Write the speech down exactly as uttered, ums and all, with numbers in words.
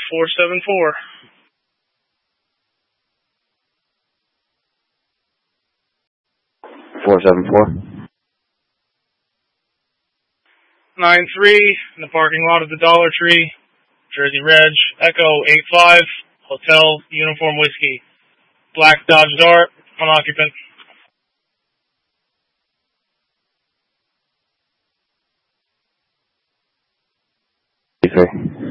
four seven four. four seven four. nine three in the parking lot of the Dollar Tree, Jersey Reg, Echo eight five, Hotel Uniform Whiskey. Black Dodge Dart, one occupant. three.